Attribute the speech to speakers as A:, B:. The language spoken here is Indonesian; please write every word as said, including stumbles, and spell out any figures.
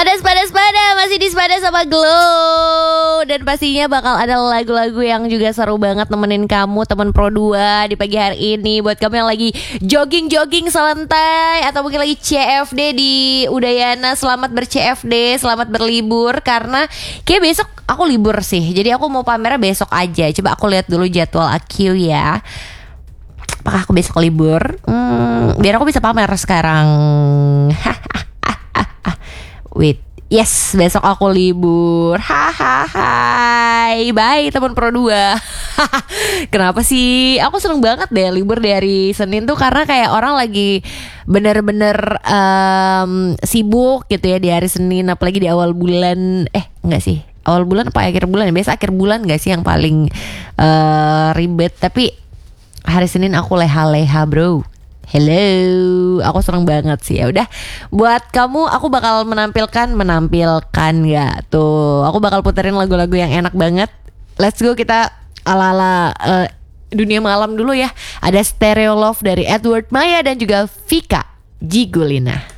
A: Pada pada pada masih di Sepada sama Glow. Dan pastinya bakal ada lagu-lagu yang juga seru banget nemenin kamu teman Pro dua di pagi hari ini. Buat kamu yang lagi jogging-jogging santai atau mungkin lagi C F D di Udayana, selamat ber-C F D, selamat berlibur. Karena kayak besok aku libur sih, jadi aku mau pamernya besok aja. Coba aku lihat dulu jadwal aku ya, apakah aku besok libur? Hmm, biar aku bisa pamer sekarang. Wait, yes, besok aku libur. Hahaha. Bye teman Pro dua. Kenapa sih? Aku seneng banget deh libur dari Senin tuh, karena kayak orang lagi bener-bener um, sibuk gitu ya di hari Senin, apalagi di awal bulan. Eh, enggak sih, awal bulan apa akhir bulan? Biasa akhir bulan gak sih yang paling uh, ribet. Tapi hari Senin aku leha-leha bro. Hello, aku seneng banget sih. Ya udah, buat kamu aku bakal menampilkan menampilkan ya tuh. Aku bakal puterin lagu-lagu yang enak banget. Let's go, kita ala-ala uh, dunia malam dulu ya. Ada Stereo Love dari Edward Maya dan juga Vika Jigulina.